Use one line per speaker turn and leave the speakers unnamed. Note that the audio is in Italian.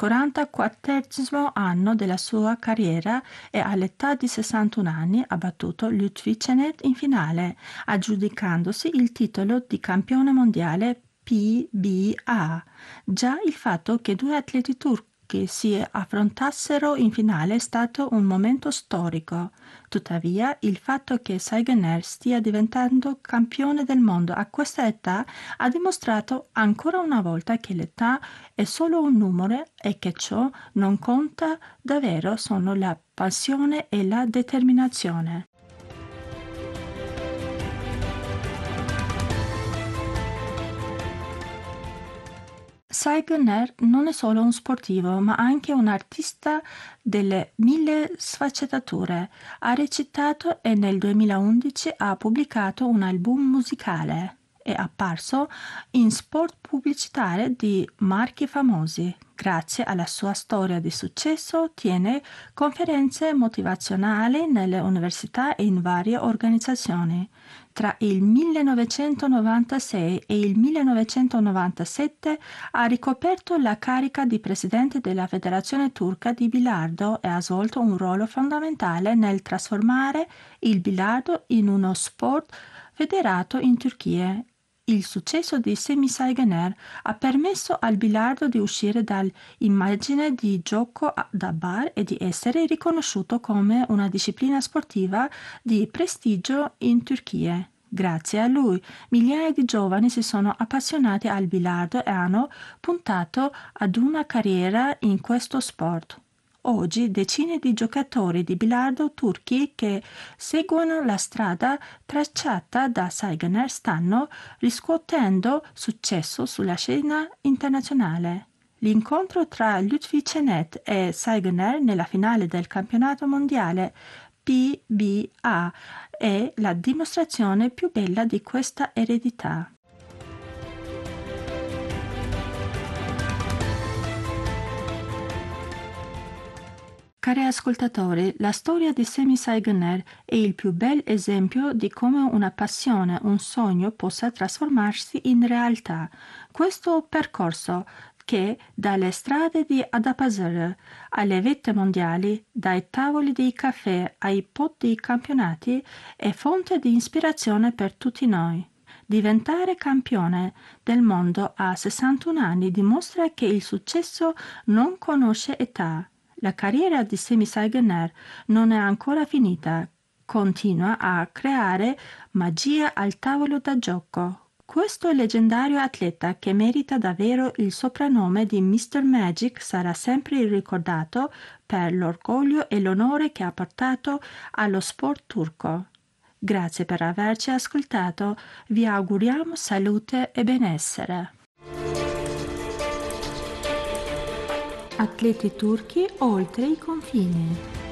44° anno della sua carriera e all'età di 61 anni ha battuto Lütfi Cenet in finale, aggiudicandosi il titolo di campione mondiale PBA. Già il fatto che due atleti turchi si affrontassero in finale è stato un momento storico. Tuttavia, il fatto che Saigner stia diventando campione del mondo a questa età ha dimostrato ancora una volta che l'età è solo un numero e che ciò non conta davvero sono la passione e la determinazione. Saigner non è solo un sportivo, ma anche un artista delle mille sfaccettature. Ha recitato e nel 2011 ha pubblicato un album musicale. È apparso in spot pubblicitari di marchi famosi. Grazie alla sua storia di successo, tiene conferenze motivazionali nelle università e in varie organizzazioni. Tra il 1996 e il 1997 ha ricoperto la carica di presidente della Federazione Turca di Bilardo e ha svolto un ruolo fondamentale nel trasformare il bilardo in uno sport federato in Turchia. Il successo di Semih Saygıner ha permesso al bilardo di uscire dall'immagine di gioco da bar e di essere riconosciuto come una disciplina sportiva di prestigio in Turchia. Grazie a lui, migliaia di giovani si sono appassionati al bilardo e hanno puntato ad una carriera in questo sport. Oggi decine di giocatori di bilardo turchi che seguono la strada tracciata da Saygıner stanno riscuotendo successo sulla scena internazionale. L'incontro tra Lütfi Cenet e Saygıner nella finale del campionato mondiale PBA è la dimostrazione più bella di questa eredità. Cari ascoltatori, la storia di Semih Saygıner è il più bel esempio di come una passione, un sogno possa trasformarsi in realtà. Questo percorso che dalle strade di Adapazarı alle vette mondiali, dai tavoli di caffè ai pod di campionati, è fonte di ispirazione per tutti noi. Diventare campione del mondo a 61 anni dimostra che il successo non conosce età. La carriera di Semih Saygıner non è ancora finita, continua a creare magia al tavolo da gioco. Questo leggendario atleta, che merita davvero il soprannome di Mr. Magic, sarà sempre ricordato per l'orgoglio e l'onore che ha portato allo sport turco. Grazie per averci ascoltato, vi auguriamo salute e benessere. Atleti turchi oltre i confini.